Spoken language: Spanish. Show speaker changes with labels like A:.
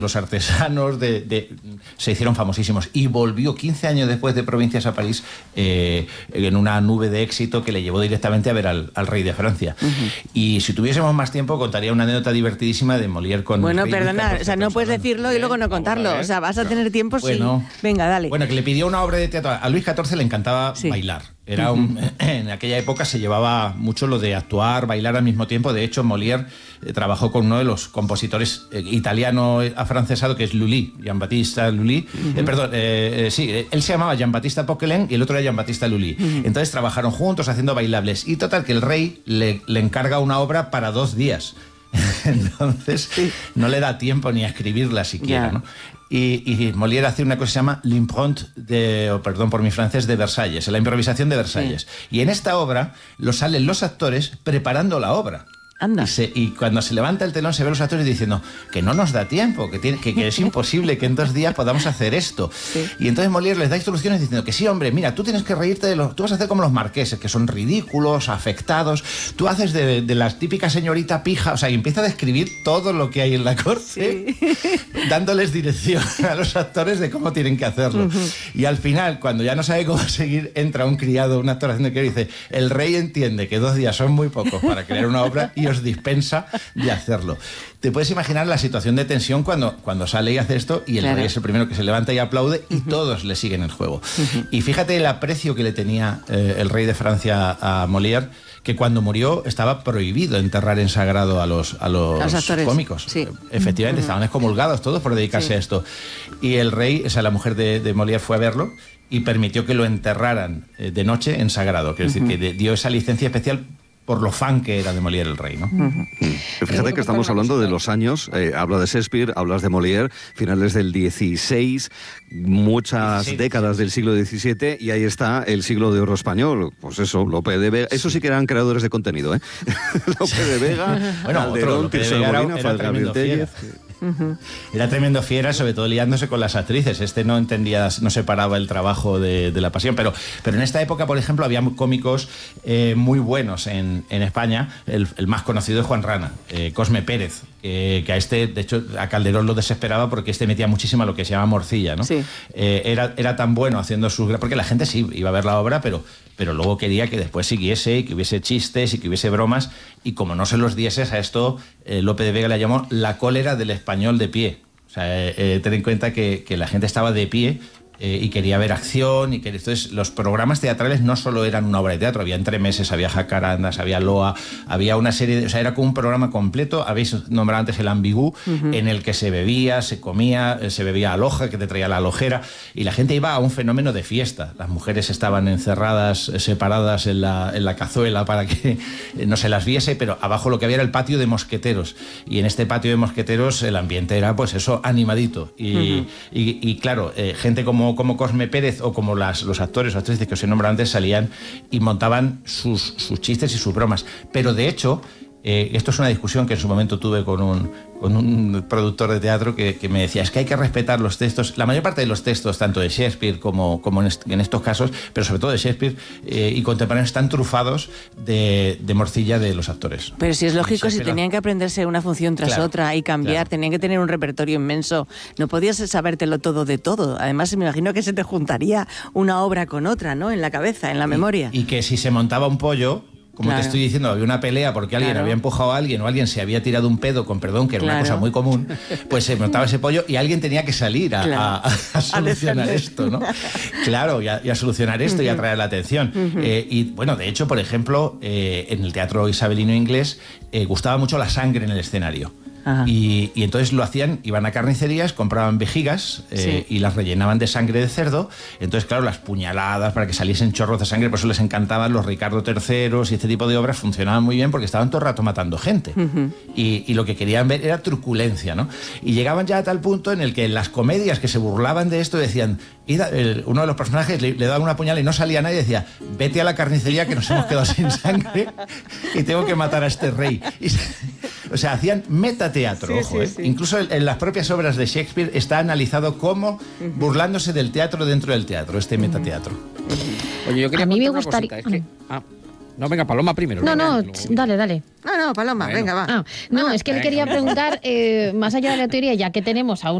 A: los artesanos se hicieron famosísimos, y volvió 15 años después de Provincias a París en una nube de éxito que le llevó directamente a ver al rey de Francia. Y si tuviésemos más tiempo contaría una anécdota divertidísima de Molière con...
B: Bueno, perdona, o sea, no puedes decirlo y luego no contarlo, o sea, vas a tener tiempo,
A: bueno,
B: sí. Venga, dale.
A: Bueno, que le pidió una obra de teatro. A Luis XIV le encantaba bailar. Era en aquella época se llevaba mucho lo de actuar, bailar al mismo tiempo. De hecho, Molière trabajó con uno de los compositores italiano afrancesado, que es Lully, Giambattista Lully. Él se llamaba Giambattista Poquelin y el otro era Giambattista Lully. Entonces trabajaron juntos haciendo bailables. Y total, que el rey le encarga una obra para 2 días. Entonces no le da tiempo ni a escribirla siquiera, ¿no? Y Molière hace una cosa que se llama l'impronte perdón por mi francés, de Versalles, la improvisación de Versalles. Y en esta obra salen los actores preparando la obra.
B: Anda.
A: Y cuando se levanta el telón se ve a los actores diciendo que no nos da tiempo, que es imposible que en 2 días podamos hacer esto. Y entonces Molière les da instrucciones diciendo que sí, hombre, mira, tú tienes que reírte tú vas a hacer como los marqueses, que son ridículos, afectados, tú haces de la típica señorita pija, o sea, y empieza a describir todo lo que hay en la corte, dándoles dirección a los actores de cómo tienen que hacerlo. Y al final, cuando ya no sabe cómo seguir, entra un criado, un actor haciendo que dice, el rey entiende que 2 días son muy pocos para crear una obra y os dispensa de hacerlo. Te puedes imaginar la situación de tensión cuando sale y hace esto, y el rey es el primero que se levanta y aplaude, y todos le siguen el juego. Y fíjate el aprecio que le tenía el rey de Francia a Molière, que cuando murió estaba prohibido enterrar en sagrado a los cómicos. Efectivamente, estaban excomulgados todos por dedicarse a esto. Y el rey, o sea, la mujer de Molière fue a verlo y permitió que lo enterraran de noche en sagrado, que es decir, que dio esa licencia especial por lo fan que era de Molière el rey, ¿no?
C: Fíjate que estamos hablando de los años, habla de Shakespeare, hablas de Molière, finales del XVI, muchas décadas del siglo XVII, y ahí está el siglo de oro español. Pues eso, Lope de Vega, eso sí que eran creadores de contenido, ¿eh? Lope de Vega, Calderón, Tirso de Molina, Gabriel Tellez.
A: Era tremendo fiera, sobre todo liándose con las actrices. No entendía, no separaba el trabajo de la pasión. Pero en esta época, por ejemplo, había cómicos muy buenos en España. El más conocido es Juan Rana, Cosme Pérez, que de hecho, a Calderón lo desesperaba porque metía muchísimo lo que se llama morcilla, ¿no? Era tan bueno haciendo porque la gente sí iba a ver la obra, pero luego quería que después siguiese, y que hubiese chistes y que hubiese bromas, y como no se los dieses a esto, Lope de Vega le llamó la cólera del español de pie. O sea, ten en cuenta que la gente estaba de pie y quería ver acción, entonces los programas teatrales no solo eran una obra de teatro, había entremeses, había jacarandas, había loa, había una serie o sea, era como un programa completo. Habéis nombrado antes el ambigú, en el que se bebía, se comía, se bebía aloja, que te traía la alojera, y la gente iba a un fenómeno de fiesta. Las mujeres estaban encerradas, separadas en la cazuela para que no se las viese, pero abajo lo que había era el patio de mosqueteros, y en este patio de mosqueteros el ambiente era, pues eso, animadito, y claro, gente como Cosme Pérez o como los actores o actrices que os he nombrado antes salían y montaban sus chistes y sus bromas. Pero de hecho, esto es una discusión que en su momento tuve con un productor de teatro que me decía, es que hay que respetar los textos, la mayor parte de los textos, tanto de Shakespeare como en estos casos, pero sobre todo de Shakespeare y contemporáneos, están trufados de morcilla de los actores.
B: Pero si es lógico, si tenían que aprenderse una función tras otra y cambiar, tenían que tener un repertorio inmenso, no podías sabértelo todo de todo. Además, me imagino que se te juntaría una obra con otra, ¿no? En la cabeza, en la memoria.
A: Y que si se montaba un pollo, como te estoy diciendo, había una pelea porque alguien había empujado a alguien o alguien se había tirado un pedo, con perdón, que era una cosa muy común, pues se montaba ese pollo y alguien tenía que salir a solucionar esto, ¿no? Claro, y a solucionar esto y a traer la atención. Y bueno, de hecho, por ejemplo, en el teatro isabelino inglés gustaba mucho la sangre en el escenario. Y entonces lo hacían, iban a carnicerías, compraban vejigas y las rellenaban de sangre de cerdo. Entonces, claro, las puñaladas para que saliesen chorros de sangre, por eso les encantaban los Ricardo III y este tipo de obras, funcionaban muy bien porque estaban todo el rato matando gente. Y lo que querían ver era truculencia, ¿no? Y llegaban ya a tal punto en el que en las comedias que se burlaban de esto decían, uno de los personajes le daba una puñalada y no salía nadie, y decía, vete a la carnicería que nos hemos quedado sin sangre y tengo que matar a este rey. O sea, hacían metateatro, Incluso en las propias obras de Shakespeare está analizado como burlándose del teatro dentro del teatro, este metateatro.
D: Oye, yo quería
E: a mí me gustaría...
D: No, venga, Paloma primero.
E: No,
D: luego.
E: dale.
B: No, Paloma,
D: Bueno.
B: venga, va.
E: No, es que le quería preguntar, más allá de la teoría, ya que tenemos a